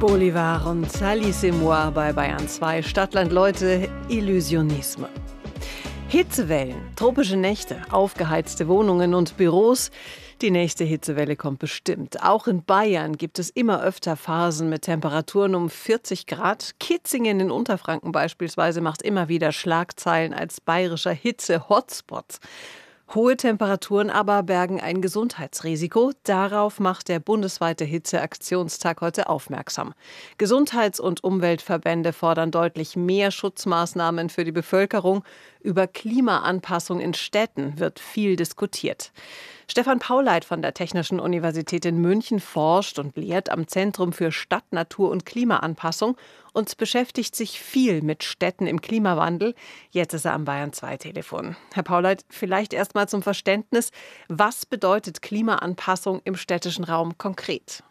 Bolivar und Alice et moi bei Bayern 2. Stadtland Leute, Illusionisme. Hitzewellen, tropische Nächte, aufgeheizte Wohnungen und Büros. Die nächste Hitzewelle kommt bestimmt. Auch in Bayern gibt es immer öfter Phasen mit Temperaturen um 40 Grad. Kitzingen in Unterfranken beispielsweise macht immer wieder Schlagzeilen als bayerischer Hitze-Hotspot. Hohe Temperaturen aber bergen ein Gesundheitsrisiko. Darauf macht der bundesweite Hitzeaktionstag heute aufmerksam. Gesundheits- und Umweltverbände fordern deutlich mehr Schutzmaßnahmen für die Bevölkerung. Über Klimaanpassung in Städten wird viel diskutiert. Stefan Pauleit von der Technischen Universität in München forscht und lehrt am Zentrum für Stadt-, Natur- und Klimaanpassung und beschäftigt sich viel mit Städten im Klimawandel. Jetzt ist er am Bayern 2 Telefon. Herr Pauleit, vielleicht erst mal zum Verständnis. Was bedeutet Klimaanpassung im städtischen Raum konkret?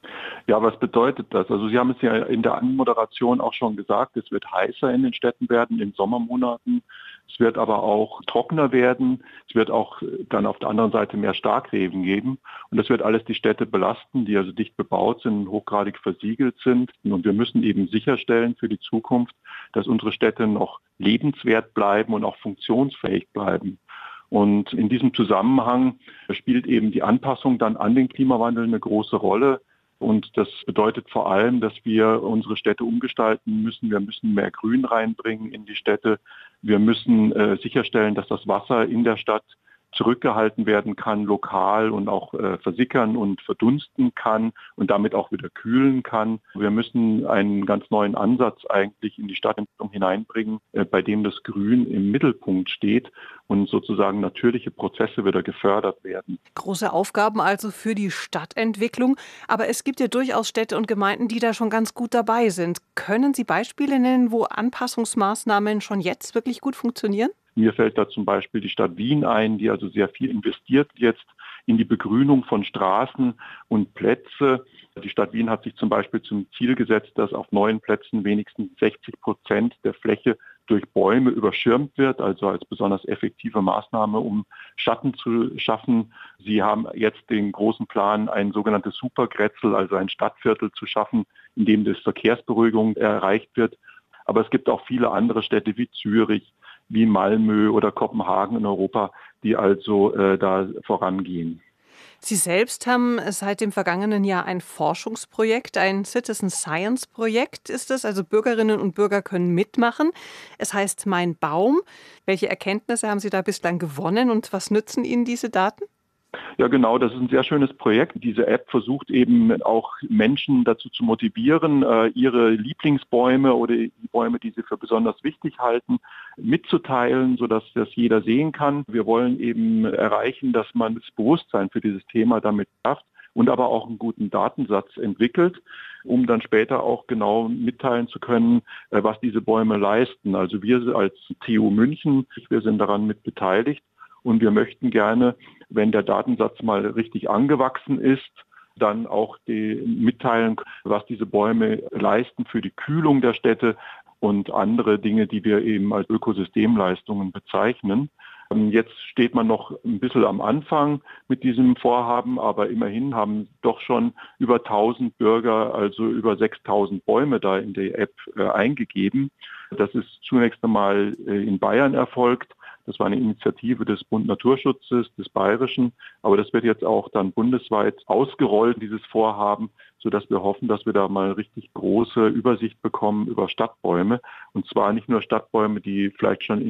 Ja, was bedeutet das? Also Sie haben es ja in der Anmoderation auch schon gesagt, es wird heißer in den Städten werden, in Sommermonaten. Es wird aber auch trockener werden. Es wird auch dann auf der anderen Seite mehr Starkregen geben. Und das wird alles die Städte belasten, die also dicht bebaut sind, hochgradig versiegelt sind. Und wir müssen eben sicherstellen für die Zukunft, dass unsere Städte noch lebenswert bleiben und auch funktionsfähig bleiben. Und in diesem Zusammenhang spielt eben die Anpassung dann an den Klimawandel eine große Rolle. Und das bedeutet vor allem, dass wir unsere Städte umgestalten müssen. Wir müssen mehr Grün reinbringen in die Städte. Wir müssen sicherstellen, dass das Wasser in der Stadt zurückgehalten werden kann, lokal und auch versickern und verdunsten kann und damit auch wieder kühlen kann. Wir müssen einen ganz neuen Ansatz eigentlich in die Stadtentwicklung hineinbringen, bei dem das Grün im Mittelpunkt steht und sozusagen natürliche Prozesse wieder gefördert werden. Große Aufgaben also für die Stadtentwicklung. Aber es gibt ja durchaus Städte und Gemeinden, die da schon ganz gut dabei sind. Können Sie Beispiele nennen, wo Anpassungsmaßnahmen schon jetzt wirklich gut funktionieren? Mir fällt da zum Beispiel die Stadt Wien ein, die also sehr viel investiert jetzt in die Begrünung von Straßen und Plätze. Die Stadt Wien hat sich zum Beispiel zum Ziel gesetzt, dass auf neuen Plätzen wenigstens 60% der Fläche durch Bäume überschirmt wird, also als besonders effektive Maßnahme, um Schatten zu schaffen. Sie haben jetzt den großen Plan, ein sogenanntes Supergrätzel, also ein Stadtviertel zu schaffen, in dem die Verkehrsberuhigung erreicht wird. Aber es gibt auch viele andere Städte wie Zürich, wie Malmö oder Kopenhagen in Europa, die also da vorangehen. Sie selbst haben seit dem vergangenen Jahr ein Forschungsprojekt, ein Citizen Science Projekt ist es. Also Bürgerinnen und Bürger können mitmachen. Es heißt Mein Baum. Welche Erkenntnisse haben Sie da bislang gewonnen und was nützen Ihnen diese Daten? Ja, genau, das ist ein sehr schönes Projekt. Diese App versucht eben auch Menschen dazu zu motivieren, ihre Lieblingsbäume oder die Bäume, die sie für besonders wichtig halten, mitzuteilen, sodass das jeder sehen kann. Wir wollen eben erreichen, dass man das Bewusstsein für dieses Thema damit schafft und aber auch einen guten Datensatz entwickelt, um dann später auch genau mitteilen zu können, was diese Bäume leisten. Also wir als TU München, wir sind daran mit beteiligt. Und wir möchten gerne, wenn der Datensatz mal richtig angewachsen ist, dann auch mitteilen, was diese Bäume leisten für die Kühlung der Städte und andere Dinge, die wir eben als Ökosystemleistungen bezeichnen. Jetzt steht man noch ein bisschen am Anfang mit diesem Vorhaben, aber immerhin haben doch schon über 1000 Bürger, also über 6000 Bäume da in die App eingegeben. Das ist zunächst einmal in Bayern erfolgt. Das war eine Initiative des Bund Naturschutzes, des Bayerischen. Aber das wird jetzt auch dann bundesweit ausgerollt, dieses Vorhaben, sodass wir hoffen, dass wir da mal richtig große Übersicht bekommen über Stadtbäume. Und zwar nicht nur Stadtbäume, die vielleicht schon